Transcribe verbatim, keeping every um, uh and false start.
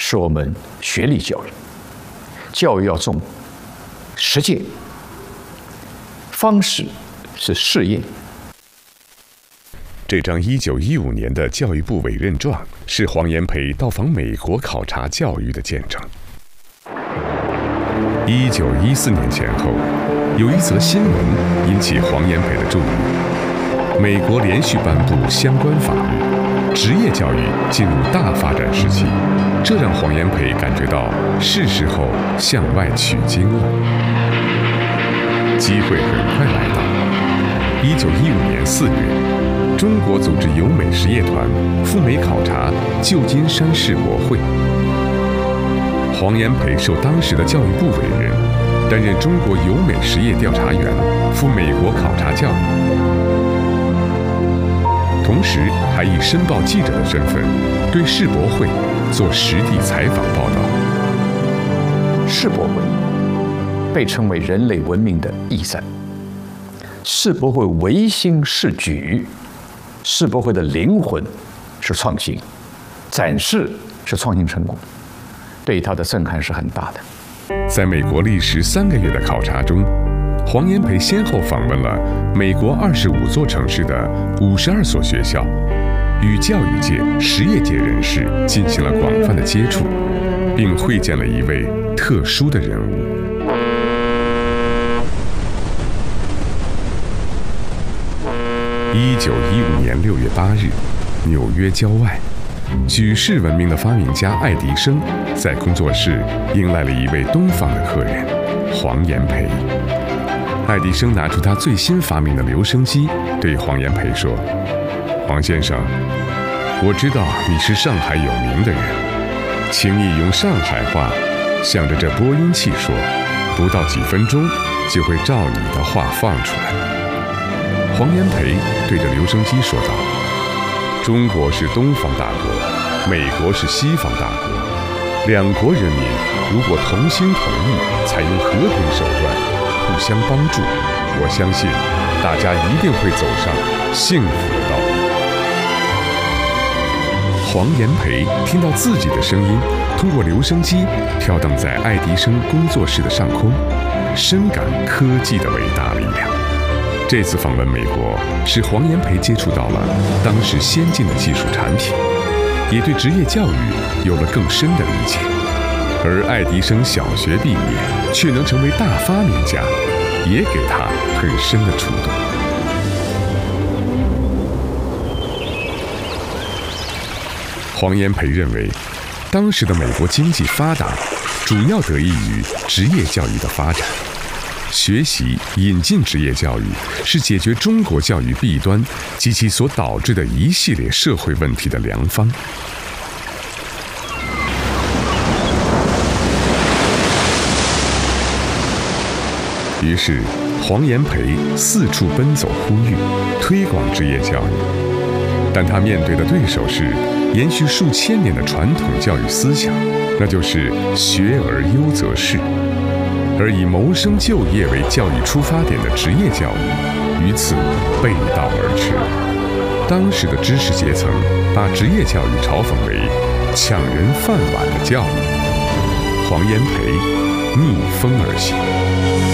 是我们学历教育，教育要重实践，方式是试验。 这张一九一五年的教育部委任状是黄炎培到访美国考察教育的见证。一九一四年前后，有一则新闻引起黄炎培的注意：美国连续颁布相关法律，职业教育进入大发展时期，这让黄炎培感觉到是时候向外取经了。机会很快来到。一九一五年四月，中国组织友美实业团赴美考察旧金山世博会。黄炎培受当时的教育部委任，担任中国友美实业调查员，赴美国考察教育，同时还以申报记者的身份对世博会做实地采访报道。 世博会被称为人类文明的驿站，世博会唯心是举，世博会的灵魂是创新，展示是创新成功，对它的震撼是很大的。 在美国历时三个月的考察中，黄炎培先后访问了美国二十五座城市的五十二所学校，与教育界、实业界人士进行了广泛的接触，并会见了一位特殊的人物。一九一五年六月八日，纽约郊外，举世闻名的发明家爱迪生在工作室迎来了一位东方的客人——黄炎培。爱迪生拿出他最新发明的留声机，对黄炎培说：“黄先生，我知道你是上海有名的人，请你用上海话向着这播音器说，不到几分钟就会照你的话放出来。”黄炎培对着留声机说道：“中国是东方大国，美国是西方大国，两国人民如果同心同意，采用和平手段，互相帮助，我相信大家一定会走上幸福的道路。”黄炎培听到自己的声音通过留声机飘荡在爱迪生工作室的上空，深感科技的伟大力量。这次访问美国，使黄炎培接触到了当时先进的技术产品，也对职业教育有了更深的理解。而爱迪生小学毕业却能成为大发明家，也给他很深的触动。黄炎培认为，当时的美国经济发达，主要得益于职业教育的发展。学习引进职业教育是解决中国教育弊端及其所导致的一系列社会问题的良方。于是，黄炎培四处奔走呼吁，推广职业教育。但他面对的对手是延续数千年的传统教育思想，那就是学而优则仕。而以谋生就业为教育出发点的职业教育，于此背道而驰。当时的知识阶层把职业教育嘲讽为抢人饭碗的教育。黄炎培逆风而行。